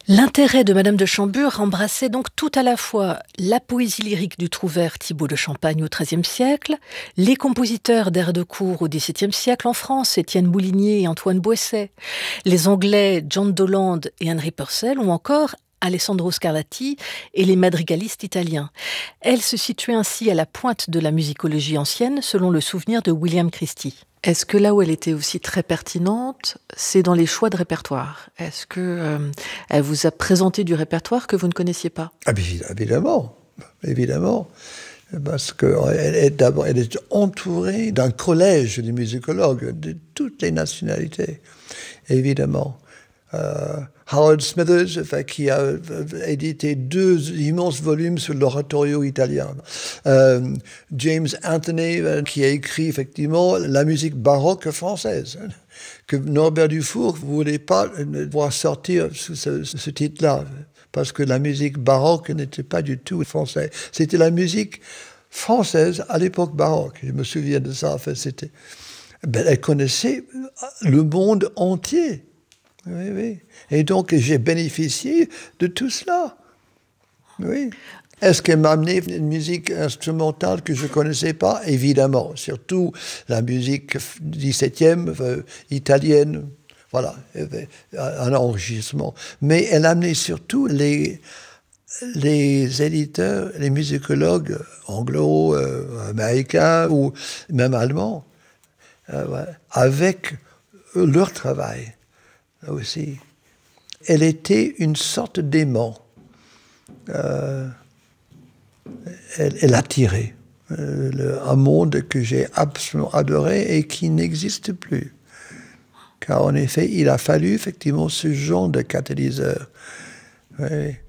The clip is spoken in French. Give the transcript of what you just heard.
L'intérêt de Madame de Chambure embrassait donc tout à la fois la poésie lyrique du trouvère Thibaut de Champagne au XIIIe siècle, les compositeurs d'airs de cour au XVIIe siècle en France, Étienne Moulinier et Antoine Boesset, les Anglais John Dowland et Henry Purcell, ou encore Alessandro Scarlatti et les madrigalistes italiens. Elle se situait ainsi à la pointe de la musicologie ancienne, selon le souvenir de William Christie. Est-ce que là où elle était aussi très pertinente, c'est dans les choix de répertoire? Est-ce que elle vous a présenté du répertoire que vous ne connaissiez pas? Ah, évidemment, évidemment. Parce qu'elle est entourée d'un collège de musicologues de toutes les nationalités, évidemment. Howard Smithers, qui a édité 2 immenses volumes sur l'oratorio italien. James Anthony, qui a écrit effectivement la musique baroque française, que Norbert Dufour ne voulait pas voir sortir sous ce titre-là, parce que la musique baroque n'était pas du tout française. C'était la musique française à l'époque baroque. Je me souviens de ça. Enfin, elle connaissait le monde entier. Oui, oui. Et donc, j'ai bénéficié de tout cela. Oui. Est-ce qu'elle m'a amené une musique instrumentale que je ne connaissais pas? Évidemment. Surtout la musique 17e, italienne. Voilà, un enregistrement. Mais elle a amené surtout les éditeurs, les musicologues anglo-américains ou même allemands, avec leur travail aussi. Elle était une sorte d'aimant. Elle attirait un monde que j'ai absolument adoré et qui n'existe plus. Car en effet, il a fallu effectivement ce genre de catalyseur. Oui.